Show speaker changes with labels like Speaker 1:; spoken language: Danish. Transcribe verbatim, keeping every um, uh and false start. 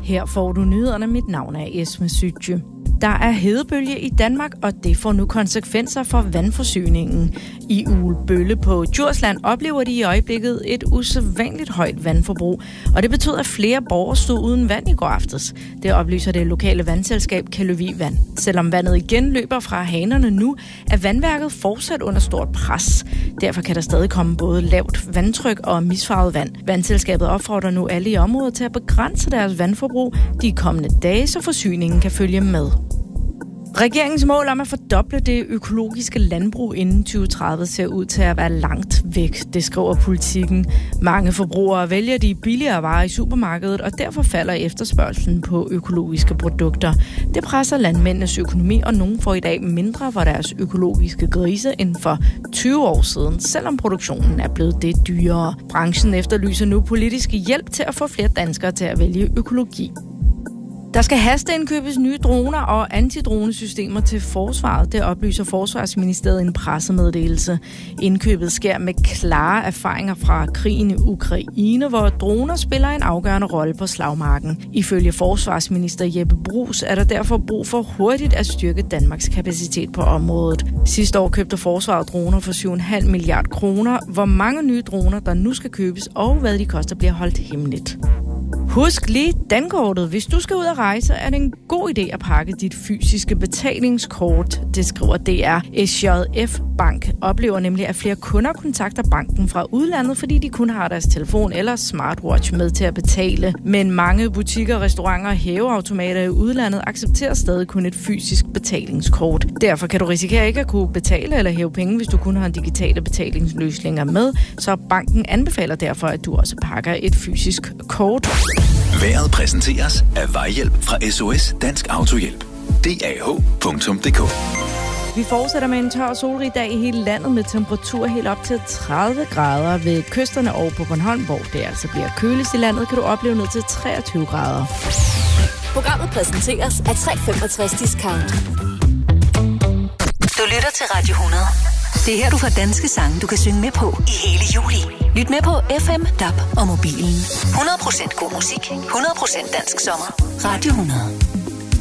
Speaker 1: Her får du nyhederne. Mit navn er Esme Sytje. Der er hedebølge i Danmark, og det får nu konsekvenser for vandforsyningen. I Ugelbølle på Djursland oplever de i øjeblikket et usædvanligt højt vandforbrug, og det betyder, at flere borgere stod uden vand i går aftes. Det oplyser det lokale vandselskab Kæløvig Vand. Selvom vandet igen løber fra hanerne nu, er vandværket fortsat under stort pres. Derfor kan der stadig komme både lavt vandtryk og misfarvet vand. Vandselskabet opfordrer nu alle i området til at begrænse deres vandforbrug de kommende dage, så forsyningen kan følge med. Regeringens mål om at fordoble det økologiske landbrug inden tyve tredive ser ud til at være langt væk, det skriver Politikken. Mange forbrugere vælger de billigere varer i supermarkedet, og derfor falder efterspørgselen på økologiske produkter. Det presser landmændenes økonomi, og nogen får i dag mindre for deres økologiske grise end for tyve år siden, selvom produktionen er blevet det dyrere. Branchen efterlyser nu politisk hjælp til at få flere danskere til at vælge økologi. Der skal hasteindkøbes nye droner og antidronesystemer til forsvaret. Det oplyser Forsvarsministeriet i en pressemeddelelse. Indkøbet sker med klare erfaringer fra krigen i Ukraine, hvor droner spiller en afgørende rolle på slagmarken. Ifølge forsvarsminister Jeppe Bruus er der derfor brug for hurtigt at styrke Danmarks kapacitet på området. Sidste år købte forsvaret droner for syv komma fem milliarder kroner. Hvor mange nye droner der nu skal købes og hvad de koster bliver holdt hemmeligt. Husk lige dankortet. Hvis du skal ud at rejse, er det en god idé at pakke dit fysiske betalingskort. Det skriver D R. S J F Bank oplever nemlig, at flere kunder kontakter banken fra udlandet, fordi de kun har deres telefon eller smartwatch med til at betale. Men mange butikker, restauranter og hæveautomater i udlandet accepterer stadig kun et fysisk betalingskort. Derfor kan du risikere ikke at kunne betale eller hæve penge, hvis du kun har digitale betalingsløsninger med. Så banken anbefaler derfor, at du også pakker et fysisk kort.
Speaker 2: Vejret præsenteres af Vejhjælp fra S O S Dansk Autohjælp. D A H punktum d k.
Speaker 1: Vi fortsætter med en tør og solrig dag i hele landet med temperatur helt op til tredive grader ved kysterne og på Bornholm, hvor det altså bliver køligst i landet, kan du opleve ned til treogtyve grader.
Speaker 3: Programmet præsenteres af tre femogtres Discount. Du lytter til Radio hundrede. Det er her, du får danske sange, du kan synge med på i hele juli. Lyt med på F M, D A B og mobilen. hundrede procent god musik, hundrede procent dansk sommer. Radio hundrede.